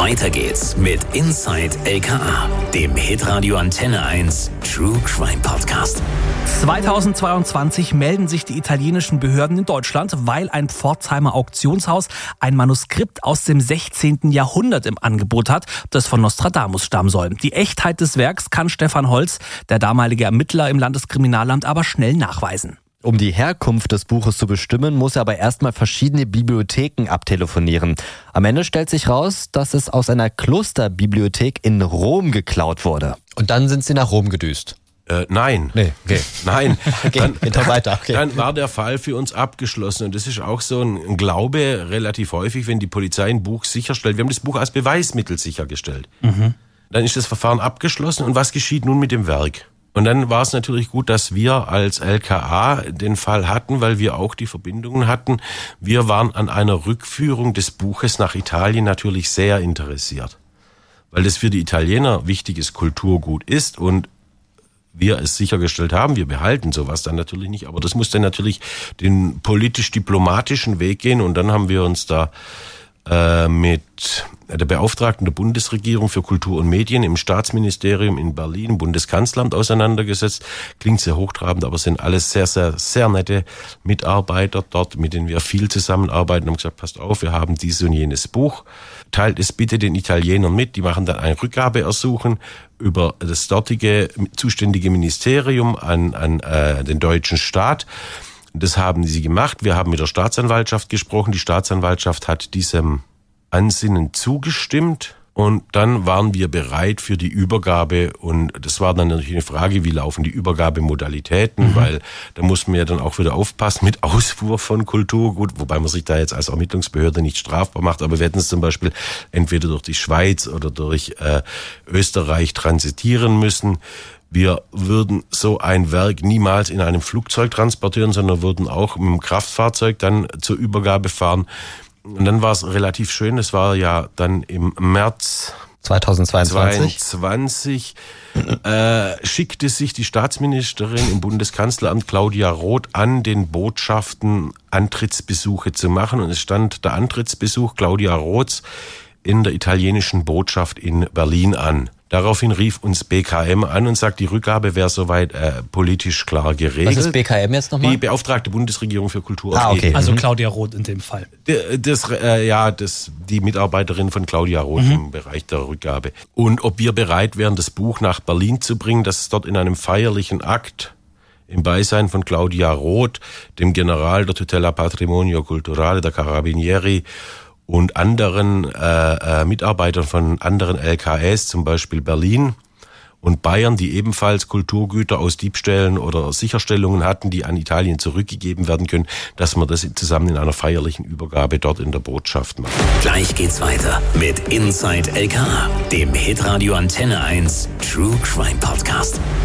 Weiter geht's mit Inside LKA, dem Hitradio Antenne 1 True Crime Podcast. 2022 melden sich die italienischen Behörden in Deutschland, weil ein Pforzheimer Auktionshaus ein Manuskript aus dem 16. Jahrhundert im Angebot hat, das von Nostradamus stammen soll. Die Echtheit des Werks kann Stefan Holz, der damalige Ermittler im Landeskriminalamt, aber schnell nachweisen. Um die Herkunft des Buches zu bestimmen, muss er aber erstmal verschiedene Bibliotheken abtelefonieren. Am Ende stellt sich raus, dass es aus einer Klosterbibliothek in Rom geklaut wurde. Und dann sind sie nach Rom gedüst. Nein. Nee, okay. Nein. Geht doch weiter. Okay. Dann war der Fall für uns abgeschlossen. Und das ist auch so ein Glaube relativ häufig, wenn die Polizei ein Buch sicherstellt. Wir haben das Buch als Beweismittel sichergestellt. Dann ist das Verfahren abgeschlossen. Und was geschieht nun mit dem Werk? Und dann war es natürlich gut, dass wir als LKA den Fall hatten, weil wir auch die Verbindungen hatten. Wir waren an einer Rückführung des Buches nach Italien natürlich sehr interessiert, weil das für die Italiener wichtiges Kulturgut ist und wir es sichergestellt haben. Wir behalten sowas dann natürlich nicht, aber das muss dann natürlich den politisch-diplomatischen Weg gehen und dann haben wir uns da mit der Beauftragten der Bundesregierung für Kultur und Medien im Staatsministerium in Berlin, im Bundeskanzleramt auseinandergesetzt. Klingt sehr hochtrabend, aber sind alles sehr, sehr, sehr nette Mitarbeiter dort, mit denen wir viel zusammenarbeiten. Haben gesagt, passt auf, wir haben dieses und jenes Buch. Teilt es bitte den Italienern mit. Die machen dann ein Rückgabeersuchen über das dortige zuständige Ministerium an den deutschen Staat. Das haben sie gemacht. Wir haben mit der Staatsanwaltschaft gesprochen. Die Staatsanwaltschaft hat diesem Ansinnen zugestimmt. Und dann waren wir bereit für die Übergabe. Und das war dann natürlich eine Frage, wie laufen die Übergabemodalitäten? Weil da muss man ja dann auch wieder aufpassen mit Ausfuhr von Kulturgut. Wobei man sich da jetzt als Ermittlungsbehörde nicht strafbar macht. Aber wir hätten es zum Beispiel entweder durch die Schweiz oder durch Österreich transitieren müssen. Wir würden so ein Werk niemals in einem Flugzeug transportieren, sondern würden auch mit dem Kraftfahrzeug dann zur Übergabe fahren. Und dann war es relativ schön, es war ja dann im März 2022 schickte sich die Staatsministerin im Bundeskanzleramt Claudia Roth an, den Botschaften Antrittsbesuche zu machen. Und es stand der Antrittsbesuch Claudia Roths in der italienischen Botschaft in Berlin an. Daraufhin rief uns BKM an und sagt, die Rückgabe wäre soweit politisch klar geregelt. Was ist BKM jetzt nochmal? Die Beauftragte Bundesregierung für Kultur und okay. Medien. Also Claudia Roth in dem Fall. Die Mitarbeiterin von Claudia Roth im Bereich der Rückgabe. Und ob wir bereit wären, das Buch nach Berlin zu bringen, dass es dort in einem feierlichen Akt im Beisein von Claudia Roth, dem General der Tutela Patrimonio Culturale der Carabinieri und anderen Mitarbeitern von anderen LKAs, zum Beispiel Berlin und Bayern, die ebenfalls Kulturgüter aus Diebstählen oder Sicherstellungen hatten, die an Italien zurückgegeben werden können, dass man das zusammen in einer feierlichen Übergabe dort in der Botschaft macht. Gleich geht's weiter mit Inside LKA, dem Hitradio Antenne 1 True Crime Podcast.